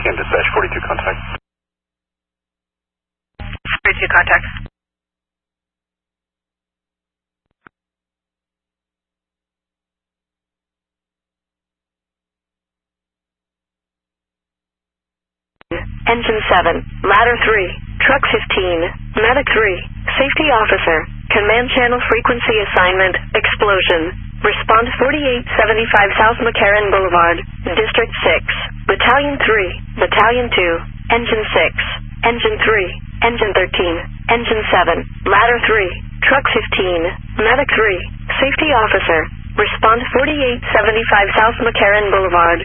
Can dispatch 42 contact. 42 contact. Engine 7, Ladder 3, Truck 15, Medic 3, Safety Officer, Command Channel Frequency Assignment, Explosion. Response 4875 South McCarran Boulevard, District 6, Battalion 3, Battalion 2, Engine 6, Engine 3, Engine 13, Engine 7, Ladder 3, Truck 15, Medic 3, Safety Officer. Response 4875 South McCarran Boulevard.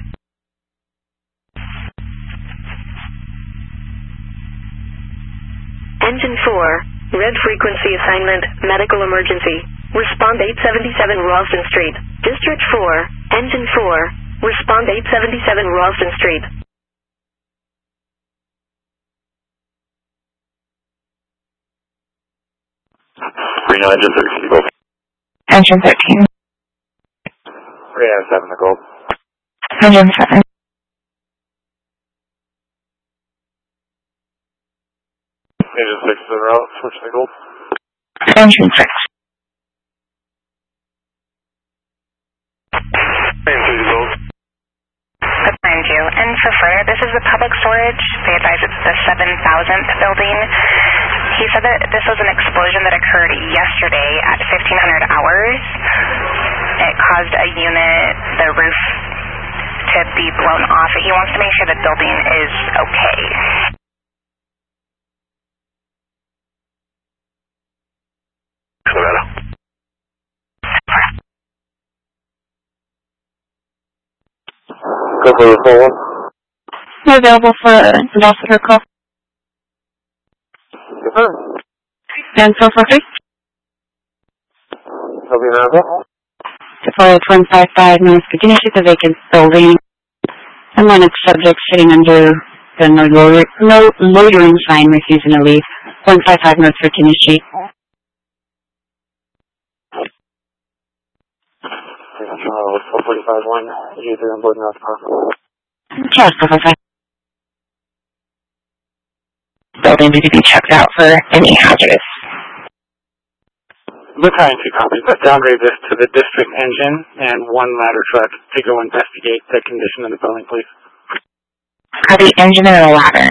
Engine 4, Red Frequency Assignment, Medical Emergency. Respond 877 Ralston Street, District 4, Engine 4. Respond 877 Ralston Street. Reno, Engine 13, Gold. Engine 13. Reno, 7, the Gold. Engine 7. Engine 6 is en route, switch to Gold. Engine 6. Engine 2, Gold. Good mind you. And for further, this is the public storage. They advise it's the 7,000th building. He said that this was an explosion that occurred yesterday at 1500 hours. It caused a unit, the roof, to be blown off. He wants to make sure the building is okay. Colorado. Go for the full one. You're available for an officer call. Yes, sir. And 443? I'll be available. Deploy 155 North Virginia Street, the vacant building. And one of subjects sitting under the no loitering sign refusing to leave. 155 North Virginia Street. Charles, 445-1, user on board North Park. Charles 445. Building need to be checked out for any hazardous. Battalion 2 copies. Let's downgrade this to the district engine and one ladder truck to go investigate the condition of the building, please. Copy engine and a ladder.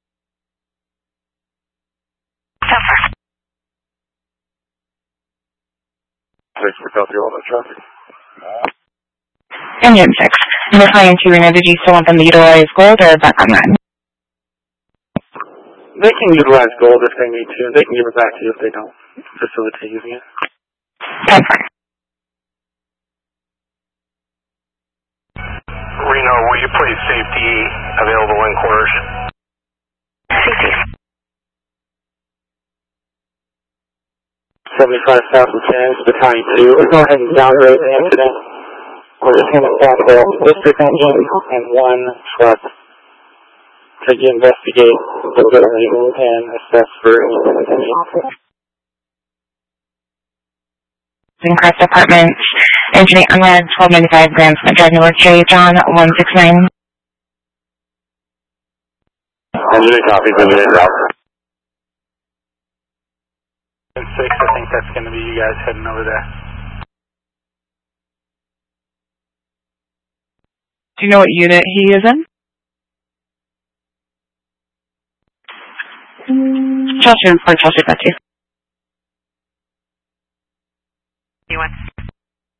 Thanks for going through all that traffic. Engine 6. Battalion 2, Reno, did you still want them to utilize gold or back on that? They can utilize gold if they need to. They can give it back to you if they don't facilitate using it. That's fine. Reno, will you place safety available in quarters? Safety. 75 South Lieutenant, Battalion 2. We're going ahead and downgrade the incident. We're just going to stop the district engine and one truck to investigate the building and assess for any In Crest Apartments, Engineer Unread, 1295 Grand Smith Drive, Newark, J. John, 169. Engineer copies, engineer route. 6, I think that's going to be you guys heading over there. Do you know what unit he is in? Chelsea and Port Chelsea, that's you. You want?